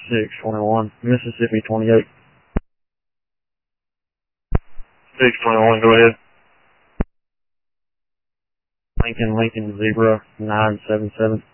621, Mississippi 28. 621, go ahead. Lincoln, Zebra 977.